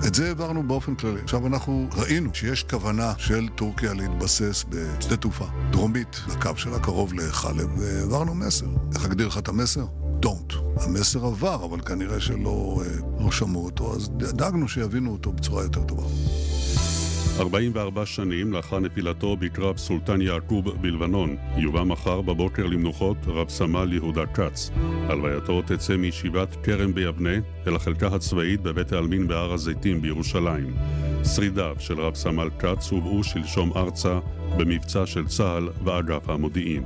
את זה העברנו באופן כללי. עכשיו אנחנו ראינו שיש כוונה של טורקיה להתבסס בשדה תעופה דרומית לקו שלה קרוב לחלב, והעברנו מסר. איך אגדיר לך את המסר? Don't. המסר עבר, אבל כנראה שלא שמעו אותו, אז דאגנו שיבינו אותו בצורה יותר טובה. 44 שנים לאחר נפילתו בקרב סולטן יעקוב בלבנון, יובא מחר בבוקר למנוחות רב סמל יהודה כץ. הלווייתו תצא מישיבת כרם ביבנה אל החלקה הצבאית בבית העלמין בהר הזיתים בירושלים. שרידיו של רב סמל כץ הובאו שלשום ארצה במבצע של צה"ל ואגף המודיעין.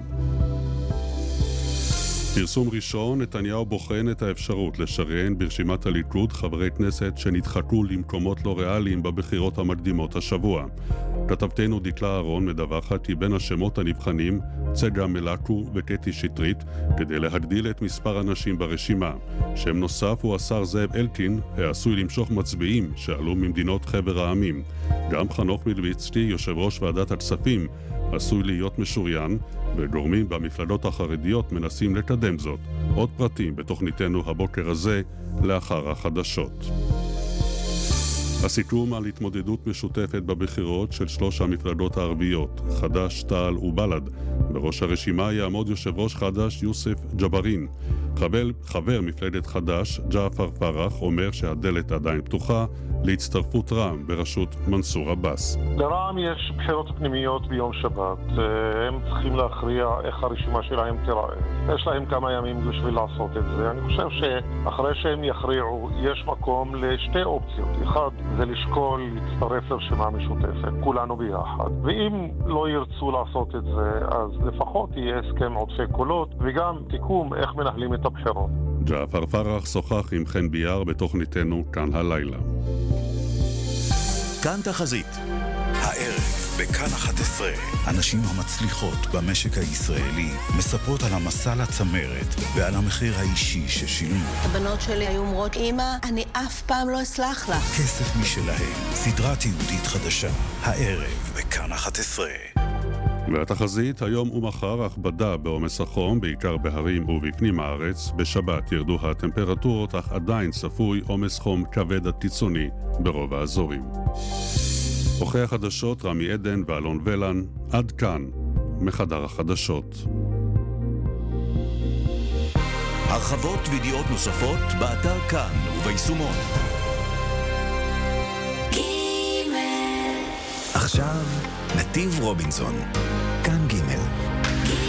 פרסום ראשון, נתניהו בוחן את האפשרות לשריין ברשימת הליכוד חברי כנסת שנדחקו למקומות לא ריאליים בבחירות המקדימות השבוע. כתבתנו דקלה אהרון מדווחת כי בין השמות הנבחנים צגה מלאקו וקטי שטרית כדי להגדיל את מספר הנשים ברשימה. שם נוסף הוא השר זאב אלקין, העשוי למשוך מצביעים שעלו ממדינות חבר העמים. גם חנוך מלביצקי, יושב ראש ועדת הכספים, עשוי להיות משוריין, וגורמים במפלגות החרדיות מנסים לקדם זאת. עוד פרטים בתוכניתנו הבוקר הזה לאחר החדשות. הסיכום על התמודדות משותפת בבחירות של שלוש המפלגות הערביות, חד"ש, תע"ל ובל"ד. בראש הרשימה יעמוד יושב ראש חד"ש יוסף ג'בארין. חבר מפלגת חד"ש, ג'עפר פרח, אומר שהדלת עדיין פתוחה להצטרפות רע"מ בראשות מנסור עבאס. לרע"מ יש בחירות פנימיות ביום שבת. הם צריכים להכריע איך הרשימה שלהם תיראה. יש להם כמה ימים בשביל לעשות את זה. אני חושב שאחרי שהם יכריעו, יש מקום לשתי אופציות. אחד, זה לשקול להצטרף לרשימה משותפת, כולנו ביחד. ואם לא ירצו לעשות את זה, אז לפחות יהיה הסכם עודפי קולות, וגם תיקום איך מנהלים את הבחירות. ג'עפר פרח שוחח עם חן ביאר בתוכניתנו כאן הלילה. כאן תחזית. הערב בכאן 11, הנשים המצליחות במשק הישראלי מספרות על המסע לצמרת ועל המחיר האישי ששילמו. הבנות שלי היו אומרות, אמא, אני אף פעם לא אסלח לך. כסף משלהם, סדרת יהודית חדשה, הערב בכאן 11. והתחזית היום ומחר הכבדה בעומס החום, בעיקר בהרים ובפנים הארץ. בשבת ירדו הטמפרטורות, אך עדיין צפוי עומס חום כבד עד קיצוני ברוב האזורים. עורכי החדשות רמי עדן ואלון ולן, עד כאן מחדר החדשות. הרחבות וידיעות נוספות באתר כאן וביישומון. עכשיו נתיב רובינסון, כאן